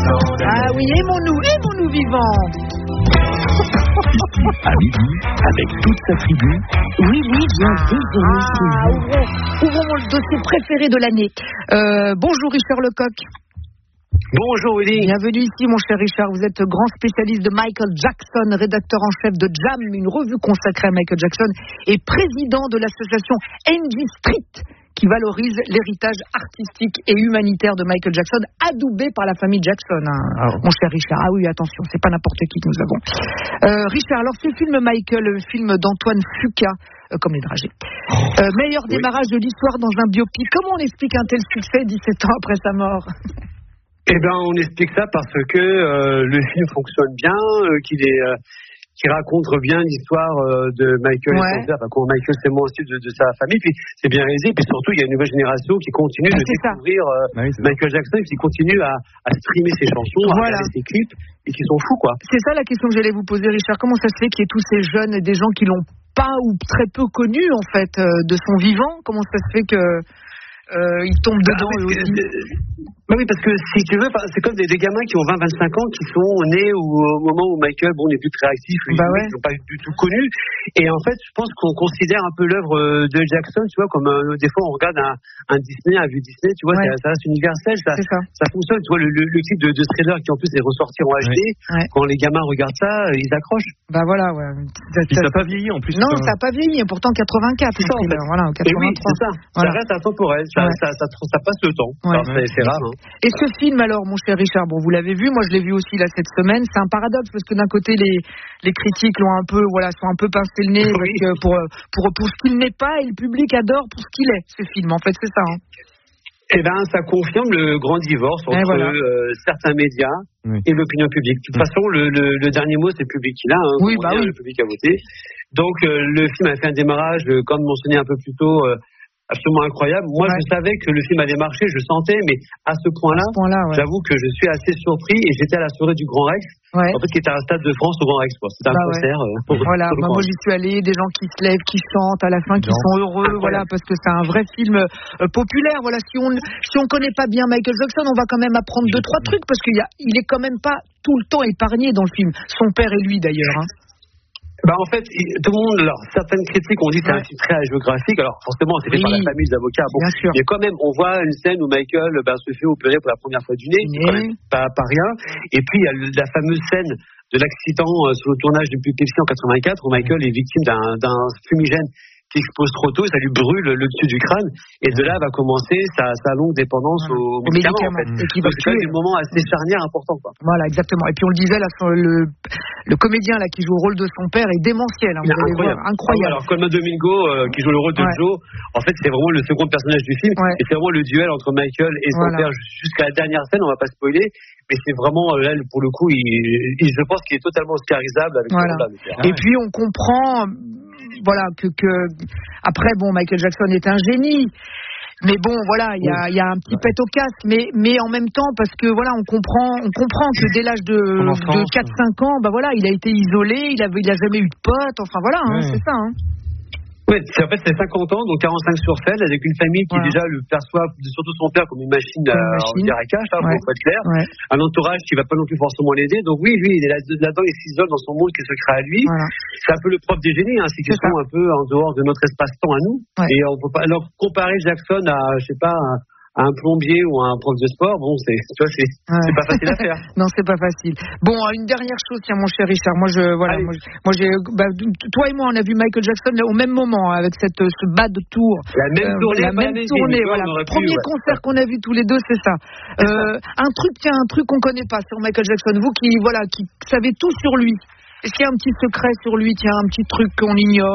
Ah oui, aimons-nous vivants. Ici, à midi, avec toute sa tribu, Willy vient déjeuner chez vous. Ouvrons le dossier préféré de l'année. Bonjour Richard Lecoq. Bonjour Willy. Bienvenue ici mon cher Richard, vous êtes grand spécialiste de Michael Jackson, rédacteur en chef de Jam, une revue consacrée à Michael Jackson, et président de l'association NG Street, qui valorise l'héritage artistique et humanitaire de Michael Jackson, adoubé par la famille Jackson, mon cher Richard. Ah oui, attention, c'est pas n'importe qui que nous avons. Richard, alors ce film Michael, le film d'Antoine Fuqua, comme les dragées. Meilleur démarrage de l'histoire dans un biopic. Comment on explique un tel succès 17 ans après sa mort ? Eh bien, on explique ça parce que le film fonctionne bien, qu'il raconte bien l'histoire de Michael et son père, comment Michael s'est aussi de sa famille, puis c'est bien réalisé, puis surtout il y a une nouvelle génération qui continue de découvrir Michael Jackson, qui continue à streamer ses chansons, à regarder ses clips, et qui sont fous, quoi. C'est ça la question que j'allais vous poser, Richard. Comment ça se fait qu'il y ait tous ces jeunes et des gens qui l'ont pas ou très peu connu en fait de son vivant? Comment ça se fait que ils tombent dedans eux aussi? Oui, parce que si tu veux, c'est comme des gamins qui ont 20-25 ans qui sont nés au moment où Michael n'est plus très actif, ils n'ont pas du tout connu. Et en fait, je pense qu'on considère un peu l'œuvre de Jackson, tu vois, comme des fois on regarde un Disney, un vieux Disney, tu vois, ça reste universel, ça fonctionne. Tu vois, le clip de Thriller qui en plus est ressorti en HD, quand les gamins regardent ça, ils accrochent. Bah voilà, ça n'a pas vieilli en plus. Non, ça n'a pas vieilli, pourtant 84, c'est ça, en fait. Voilà, 83. Et oui, c'est ça. Ça reste intemporel, ça passe le temps. C'est rare. Et ce film alors, mon cher Richard, bon, vous l'avez vu, moi je l'ai vu aussi là cette semaine. C'est un paradoxe parce que d'un côté les critiques l'ont un peu, sont un peu pincé le nez pour ce qu'il n'est pas, et le public adore pour ce qu'il est. Ce film, en fait, c'est ça. Eh ben, ça confirme le grand divorce entre certains médias et l'opinion publique. De toute façon, le dernier mot, c'est le public qui l'a. Le public a voté. Donc, le film a fait un démarrage, comme mentionné un peu plus tôt, absolument incroyable. Moi, je savais que le film allait marcher, je sentais, mais à ce point-là, j'avoue que je suis assez surpris, et j'étais à la soirée du Grand Rex, en fait, qui était un stade de France au Grand Rex, quoi. C'était un concert. Moi j'y suis allé, des gens qui se lèvent, qui chantent à la fin, qui sont heureux, parce que c'est un vrai film populaire. Voilà, si on connaît pas bien Michael Jackson, on va quand même apprendre 2-3 trucs, parce qu'il est quand même pas tout le temps épargné dans le film. Son père et lui d'ailleurs. En fait, tout le monde, certaines critiques ont dit que c'est un film très géographique. Alors, forcément, c'est fait par la famille d'avocats. Bien sûr. Mais quand même, on voit une scène où Michael se fait opérer pour la première fois du nez. C'est quand même pas rien. Et puis, il y a la fameuse scène de l'accident sur le tournage du Pepsi en 84, où Michael est victime d'un fumigène qui explose trop tôt, ça lui brûle le dessus du crâne, et de là va commencer sa longue dépendance aux médicaments, en fait. Et qui va c'est quand même des moments assez charnières importants, quoi. Voilà, exactement. Et puis on le disait là, le comédien là qui joue le rôle de son père est démentiel. Vous allez voir, incroyable. Alors Colman Domingo qui joue le rôle de Joe, en fait c'est vraiment le second personnage du film, et c'est vraiment le duel entre Michael et son père jusqu'à la dernière scène. On va pas spoiler, mais c'est vraiment là pour le coup, je pense qu'il est totalement oscarisable avec ce rôle-là. Et puis on comprend. Que après Michael Jackson est un génie, mais il y a un petit pet au casque, mais en même temps parce que on comprend que dès l'âge de 4-5 ans, il a été isolé, il a jamais eu de potes, c'est ça. Oui, en fait c'est 50 ans, donc 45 sur 7, avec une famille qui déjà le perçoit, surtout son père, comme une machine à cash, pour être clair. Un entourage qui va pas non plus forcément l'aider. Donc oui, lui, il est là-dedans, il s'isole dans son monde qui se crée à lui. C'est un peu le propre des génies, c'est qu'ils sont un peu en dehors de notre espace-temps à nous. Et on peut pas leur comparer Jackson à, un plombier ou un prof de sport, c'est pas facile à faire. Non, c'est pas facile. Bon, une dernière chose, tiens, mon cher Richard, toi et moi, on a vu Michael Jackson au même moment, avec ce bad tour. La même tournée, Premier concert qu'on a vu tous les deux, c'est ça. Un truc qu'on connaît pas sur Michael Jackson, vous qui savez tout sur lui. Est-ce qu'il y a un petit secret sur lui, un petit truc qu'on ignore?